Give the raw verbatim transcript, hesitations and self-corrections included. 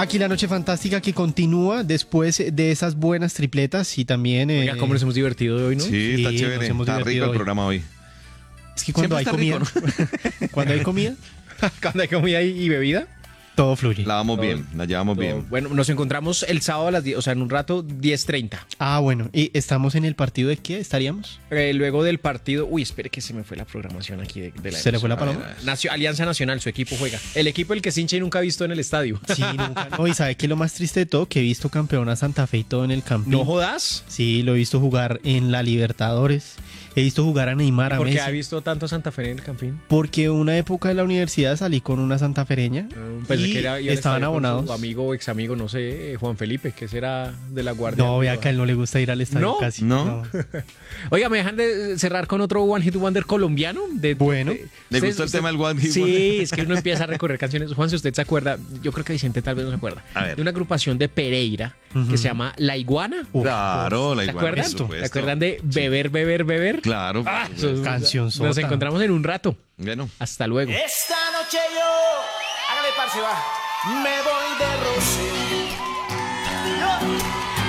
Aquí la noche fantástica que continúa después de esas buenas tripletas y también... Eh, Oiga, cómo nos hemos divertido hoy, ¿no? Sí, está Sí, chévere. nos hemos Está rico divertido el hoy. programa hoy. Es que cuando hay Siempre comida... está rico, Cuando hay comida, Cuando hay comida y, y bebida. todo fluye. La vamos Todo- bien, la llevamos todo- bien. Bueno, nos encontramos el sábado a las diez, o sea, en un rato, diez treinta. Ah, bueno. ¿Y estamos en el partido de qué estaríamos? Eh, luego del partido... Uy, espere que se me fue la programación aquí de, de la ¿Se le fue la emoción. paloma? Nacio- Alianza Nacional, su equipo juega. El equipo el que Sinche nunca ha visto en el estadio. Sí, nunca. No, y ¿sabe qué es lo más triste de todo? Que he visto campeón a Santa Fe y todo en el Campín. ¿No jodas? Sí, lo he visto jugar en la Libertadores. He visto jugar a Neymar, a ¿Por qué Messi. ha visto tanto Santa Fe en el Campín? Porque una época de la universidad salí con una santafereña Pensé y que era, iba al estaban estadio con abonados. Su amigo o ex amigo, no sé, eh, Juan Felipe, que será de la Guardia. No, vea que a él no le gusta ir al estadio ¿No? casi. ¿No? Oiga, ¿me dejan de cerrar con otro One Hit Wonder colombiano? De, Bueno. de- ¿Le usted- gustó el usted- tema del One Hit Sí, Wonder? es que uno empieza a recorrer canciones. Juan, si usted se acuerda, yo creo que Vicente tal vez no se acuerda, A ver. de una agrupación de Pereira que se llama La Iguana. Uf, Claro, la ¿Se iguana, acuerdan? por supuesto. ¿Se acuerdan de Beber, Beber, Beber? Claro. por Ah, supuesto. eso- Cancionzota. Nos encontramos en un rato. Bueno. Hasta luego. Esta noche yo, hágale parce, va, me voy de rosé. Yo.